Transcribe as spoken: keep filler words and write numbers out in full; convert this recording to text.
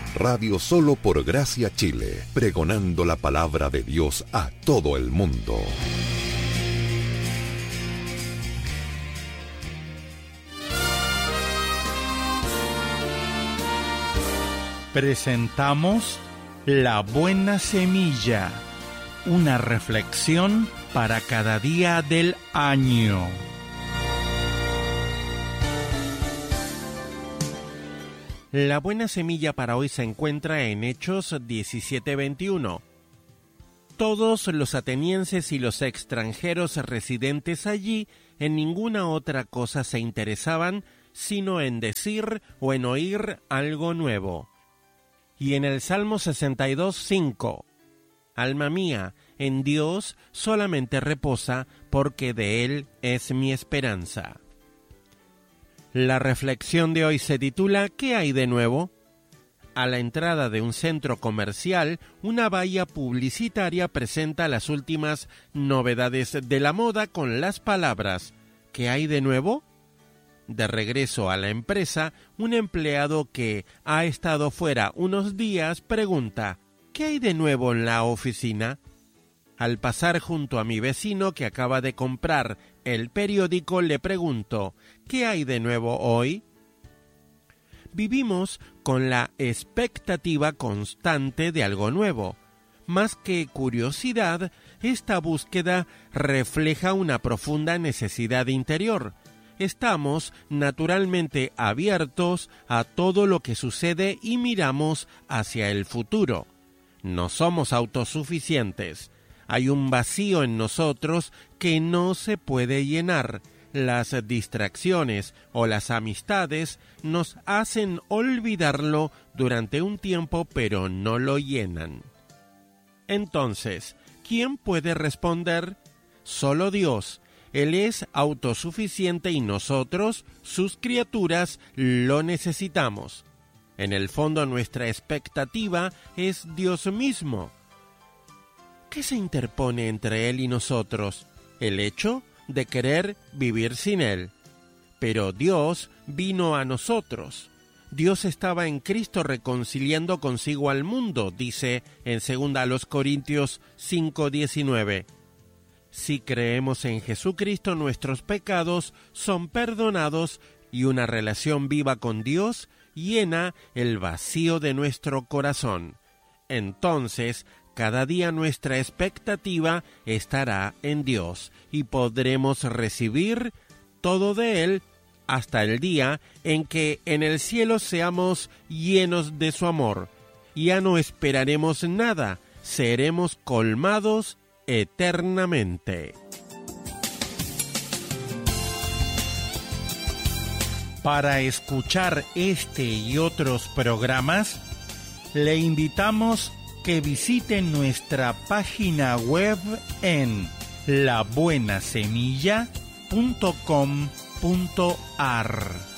Radio Solo por Gracia Chile, pregonando la palabra de Dios a todo el mundo. Presentamos La Buena Semilla, una reflexión para cada día del año. La buena semilla para hoy se encuentra en Hechos diecisiete veintiuno. Todos los atenienses y los extranjeros residentes allí en ninguna otra cosa se interesaban sino en decir o en oír algo nuevo. Y en el Salmo sesenta y dos, cinco, alma mía, en Dios solamente reposa, porque de Él es mi esperanza. La reflexión de hoy se titula ¿Qué hay de nuevo? A la entrada de un centro comercial, una valla publicitaria presenta las últimas novedades de la moda con las palabras ¿Qué hay de nuevo? De regreso a la empresa, un empleado que ha estado fuera unos días pregunta ¿Qué hay de nuevo en la oficina? Al pasar junto a mi vecino que acaba de comprar el periódico, le pregunto ¿qué hay de nuevo hoy? Vivimos con la expectativa constante de algo nuevo. Más que curiosidad, esta búsqueda refleja una profunda necesidad interior. Estamos naturalmente abiertos a todo lo que sucede y miramos hacia el futuro. No somos autosuficientes. Hay un vacío en nosotros que no se puede llenar. Las distracciones o las amistades nos hacen olvidarlo durante un tiempo, pero no lo llenan. Entonces, ¿quién puede responder? Solo Dios. Él es autosuficiente y nosotros, sus criaturas, lo necesitamos. En el fondo, nuestra expectativa es Dios mismo. ¿Qué se interpone entre Él y nosotros? El hecho de querer vivir sin Él. Pero Dios vino a nosotros. Dios estaba en Cristo reconciliando consigo al mundo, dice en segunda a los Corintios cinco diecinueve. Si creemos en Jesucristo, nuestros pecados son perdonados y una relación viva con Dios llena el vacío de nuestro corazón. Entonces, cada día nuestra expectativa estará en Dios y podremos recibir todo de Él hasta el día en que en el cielo seamos llenos de su amor. Ya no esperaremos nada, seremos colmados eternamente. Para escuchar este y otros programas, le invitamos que visiten nuestra página web en la buena semilla punto com punto a r.